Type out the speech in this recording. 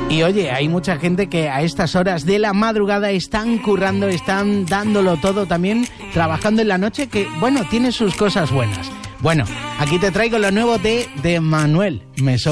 Y oye, hay mucha gente que a estas horas de la madrugada están currando, están dándolo todo también, trabajando en la noche, que bueno, tiene sus cosas buenas. Bueno, aquí te traigo lo nuevo de Manuel Mesó.